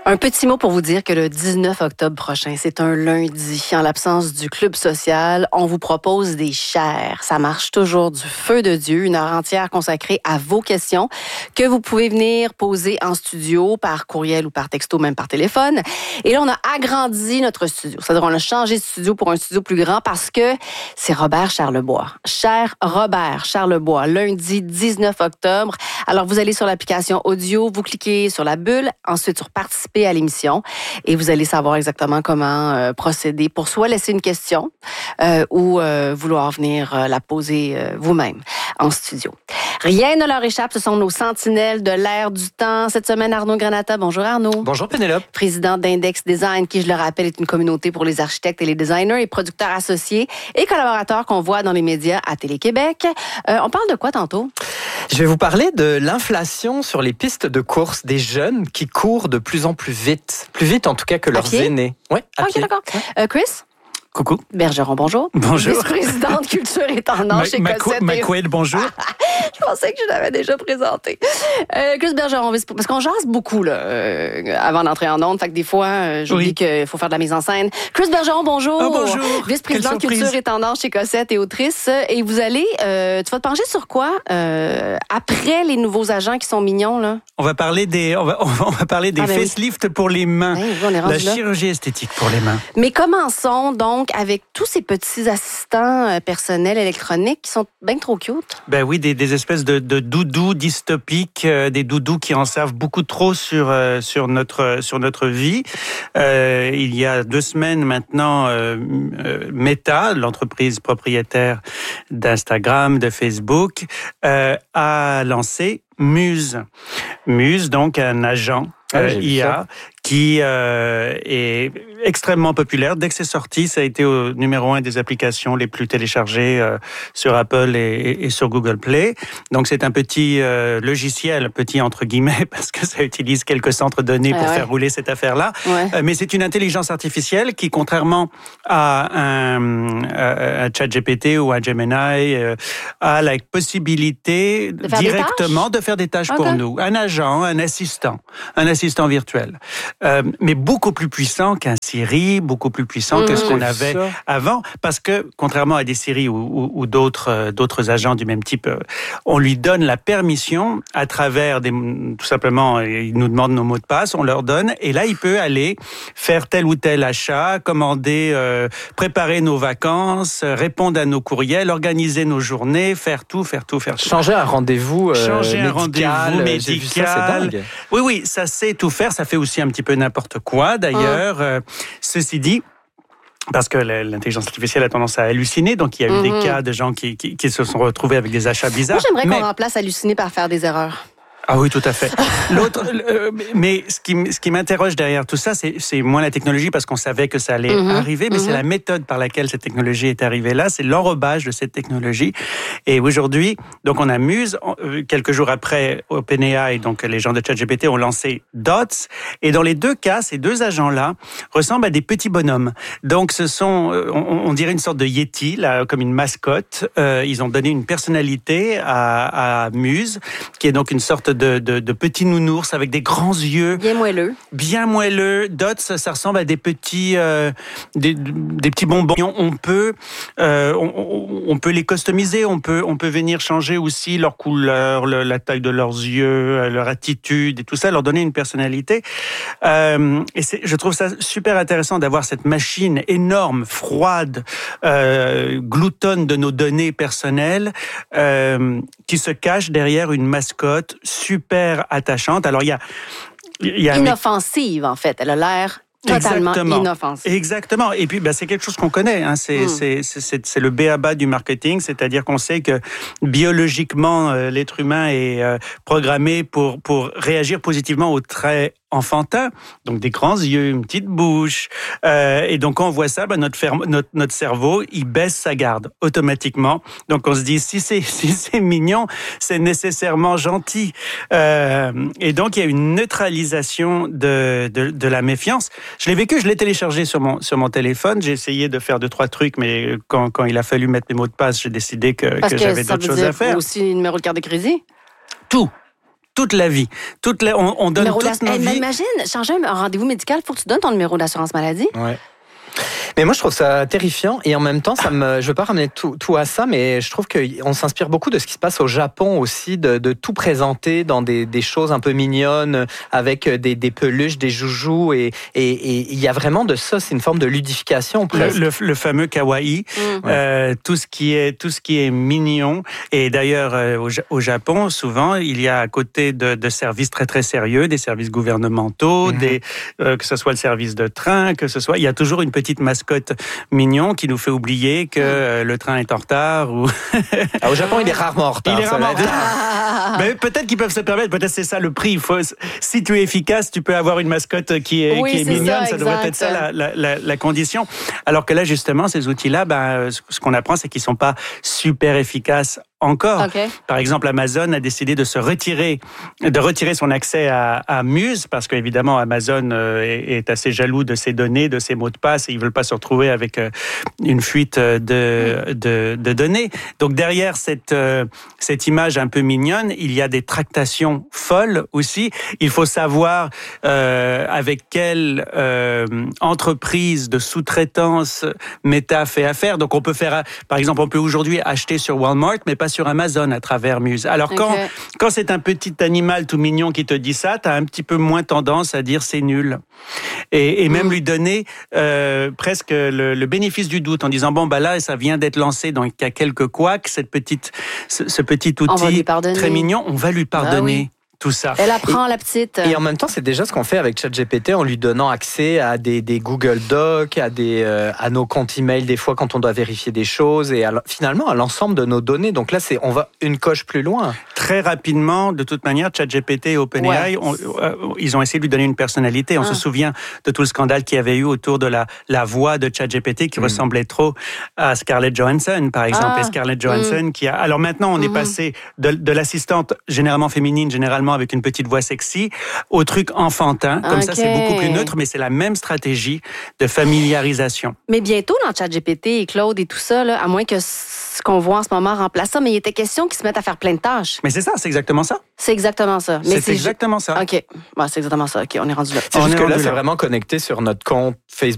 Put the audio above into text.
Un petit mot pour vous dire que le 19 octobre prochain, c'est un lundi. En l'absence du club social, on vous propose des chairs. Ça marche toujours du feu de Dieu, une heure entière consacrée à vos questions que vous pouvez venir poser en studio, par courriel ou par texto, même par téléphone. Et là, on a agrandi notre studio. C'est-à-dire, on a changé de studio pour un studio plus grand parce que c'est Robert Charlebois. Cher Robert Charlebois, lundi 19 octobre. Alors, vous allez sur l'application audio, vous cliquez sur la bulle, ensuite sur participer à l'émission et vous allez savoir exactement comment procéder pour soit laisser une question ou vouloir venir la poser vous-même en studio. Rien ne leur échappe, ce sont nos sentinelles de l'ère du temps. Cette semaine, Arnaud Granata. Bonjour Arnaud. Bonjour Pénélope. Président d'Index Design, qui, je le rappelle, est une communauté pour les architectes et les designers et producteurs associés et collaborateurs qu'on voit dans les médias à Télé-Québec. On parle de quoi tantôt? Je vais vous parler de l'inflation sur les pistes de course des jeunes qui courent de plus en plus vite. Plus vite en tout cas que leurs aînés. Oui, à pied. OK, d'accord. Chris? Coucou. Bergeron, bonjour. Bonjour. Vice-présidente culture et tendance chez Cossette. McQuaid, bonjour. Je pensais que je l'avais déjà présenté. Chris Bergeron, parce qu'on jase beaucoup là, avant d'entrer en ondes. Fait que des fois, j'oublie qu'il faut faire de la mise en scène. Chris Bergeron, bonjour. Oh, bonjour. Vice-présidente culture et tendance chez Cossette et autrice. Et vous allez, tu vas te pencher sur quoi après les nouveaux agents qui sont mignons là? On va parler des facelifts pour les mains. Oui, la chirurgie esthétique pour les mains. Mais commençons donc avec tous ces petits assistants personnels électroniques qui sont bien trop cute. Ben oui, des espèces de doudous dystopiques, des doudous qui en savent beaucoup trop sur notre vie. Il y a 2 semaines maintenant, Meta, l'entreprise propriétaire d'Instagram, de Facebook, a lancé Muse. Muse, donc un agent IA qui est extrêmement populaire. Dès que c'est sorti, ça a été au numéro 1 des applications les plus téléchargées sur Apple et sur Google Play. Donc c'est un petit logiciel, petit entre guillemets, parce que ça utilise quelques centres de données pour faire rouler cette affaire-là. Ouais. Mais c'est une intelligence artificielle qui, contrairement à un ChatGPT ou un Gemini, a la possibilité directement de faire des tâches pour nous. Un agent, un assistant virtuel. Mais beaucoup plus puissant qu'un Siri, beaucoup plus puissant que ce qu'on avait avant, parce que contrairement à des Siri ou d'autres agents du même type, on lui donne la permission à travers tout simplement, ils nous demandent nos mots de passe, on leur donne, et là il peut aller faire tel ou tel achat, commander, préparer nos vacances, répondre à nos courriels, organiser nos journées, faire tout. Changer un rendez-vous médical. J'ai vu ça, c'est dingue. Oui, ça sait tout faire, ça fait aussi un petit peu n'importe quoi d'ailleurs. Ceci dit, parce que l'intelligence artificielle a tendance à halluciner, donc il y a eu des cas de gens qui se sont retrouvés avec des achats bizarres. Moi, j'aimerais qu'on remplace halluciner par faire des erreurs. Ah oui, tout à fait. Mais ce qui m'interroge derrière tout ça, c'est moins la technologie, parce qu'on savait que ça allait arriver, mais c'est la méthode par laquelle cette technologie est arrivée là, c'est l'enrobage de cette technologie. Et aujourd'hui, donc on a Muse, quelques jours après OpenAI, donc les gens de ChatGPT ont lancé Dots, et dans les 2 cas, ces 2 agents-là ressemblent à des petits bonhommes. Donc ce sont, on dirait une sorte de Yeti, là, comme une mascotte. Ils ont donné une personnalité à Muse, qui est donc une sorte de petits nounours avec des grands yeux. Bien moelleux. Dots, ça ressemble à des petits bonbons. On peut les customiser, on peut venir changer aussi leur couleur, la taille de leurs yeux, leur attitude et tout ça, leur donner une personnalité. Et je trouve ça super intéressant d'avoir cette machine énorme, froide, gloutonne de nos données personnelles, qui se cache derrière une mascotte super attachante. Alors, il y a inoffensive, en fait. Elle a l'air totalement inoffensive. Exactement. Et puis, c'est quelque chose qu'on connaît. Hein. C'est le b.a.-ba du marketing, c'est-à-dire qu'on sait que biologiquement, l'être humain est programmé pour réagir positivement aux traits enfantins, donc des grands yeux, une petite bouche, et donc quand on voit ça, notre cerveau, il baisse sa garde automatiquement. Donc on se dit, si c'est mignon, c'est nécessairement gentil. Et donc il y a une neutralisation de la méfiance. Je l'ai vécu, je l'ai téléchargé sur mon téléphone. J'ai essayé de faire 2-3 trucs, mais quand il a fallu mettre mes mots de passe, j'ai décidé que j'avais d'autres choses à faire. Aussi numéro de carte de crédit? Tout. toute la vie. On donne toute notre vie. Imagine, changer un rendez-vous médical, il faut que tu donnes ton numéro d'assurance maladie. Ouais. Mais moi, je trouve ça terrifiant et en même temps, je veux pas ramener tout à ça, mais je trouve qu'on s'inspire beaucoup de ce qui se passe au Japon aussi, de tout présenter dans des choses un peu mignonnes, avec des peluches, des joujoux et il y a vraiment de ça, c'est une forme de ludification. Le fameux kawaii, tout ce qui est mignon. Et d'ailleurs, au Japon, souvent, il y a à côté de services très très sérieux, des services gouvernementaux, que ce soit le service de train, il y a toujours une petite mascotte mignon qui nous fait oublier que le train est en retard. Au Japon, il est rarement en retard. Mais peut-être qu'ils peuvent se permettre, peut-être c'est ça le prix. Si tu es efficace, tu peux avoir une mascotte qui est mignonne. Ça devrait être ça la condition. Alors que là, justement, ces outils-là, ce qu'on apprend, c'est qu'ils sont pas super efficaces encore. Okay. Par exemple, Amazon a décidé de retirer son accès à Muse parce qu'évidemment Amazon est assez jaloux de ses données, de ses mots de passe et ils veulent pas se retrouver avec une fuite de données. Donc derrière cette image un peu mignonne, il y a des tractations folles aussi. Il faut savoir avec quelle entreprise de sous-traitance Meta fait affaire. Donc on peut par exemple, on peut aujourd'hui acheter sur Walmart, mais pas sur Amazon à travers Muse. Alors quand c'est un petit animal tout mignon qui te dit ça, t'as un petit peu moins tendance à dire c'est nul. Et même lui donner presque le bénéfice du doute en disant là ça vient d'être lancé, donc il y a quelques couacs, ce petit outil très mignon, on va lui pardonner. Tout ça. Elle apprend la petite. Et en même temps, c'est déjà ce qu'on fait avec ChatGPT en lui donnant accès à des Google Docs, à nos comptes email des fois quand on doit vérifier des choses et finalement à l'ensemble de nos données. Donc là, on va une coche plus loin. Très rapidement, de toute manière, ChatGPT et OpenAI, ils ont essayé de lui donner une personnalité. On se souvient de tout le scandale qu'il y avait eu autour de la voix de ChatGPT qui ressemblait trop à Scarlett Johansson, par exemple. Et Scarlett Johansson Alors maintenant, on est passé de l'assistante généralement féminine, généralement avec une petite voix sexy, au truc enfantin. Comme ça, c'est beaucoup plus neutre, mais c'est la même stratégie de familiarisation. Mais bientôt, dans ChatGPT et Claude et tout ça, là, à moins que ce qu'on voit en ce moment remplace ça, mais il était question qu'ils se mettent à faire plein de tâches. Mais c'est ça, c'est exactement ça. C'est exactement ça. C'est exactement ça. OK. C'est exactement ça. OK, on est rendu là. C'est juste que là, c'est vraiment connecté sur notre compte Facebook.